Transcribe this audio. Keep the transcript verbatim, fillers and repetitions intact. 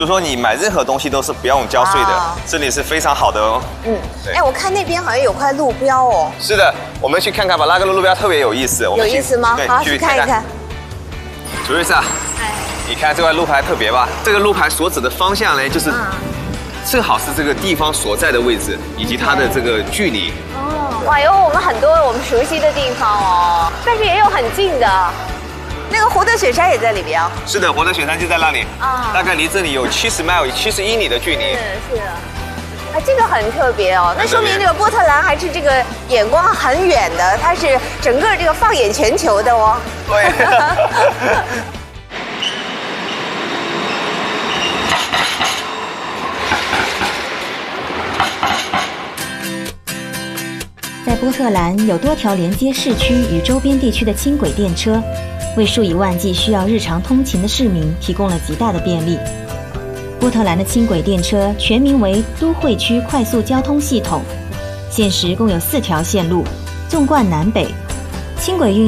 就说你买任何东西都是不用交税的， 哦这里是非常好的哦。 嗯， 对哎，我看那边好像有块路标哦， 是的，我们去看看吧，那个路标特别有意思。我有们去意思吗？ 对， 好， 去去看一看。 楚瑞莎， 哎， 你看这块路牌特别吧？这个路牌所指的方向呢，就是嗯正好是这个地方所在的位置以及它的这个距离。 哦，哇，有我们很多我们熟悉的地方哦，但是也有很近的。那个胡德雪山也在里边哦。 是的，活的雪山就在那里， 啊大概离这里有七十 mile， 七十英里的距离。 是是。啊，这个很特别哦，那说明这个波特兰还是这个眼光很远的，它是整个这个放眼全球的哦。 对。 在波特兰有多条连接市区与周边地区的轻轨电车，为数以万计需要日常通勤的市民提供了极大的便利。波特兰的轻轨电车全名为都会区快速交通系统，现时共有四条线路，纵贯南北。轻轨运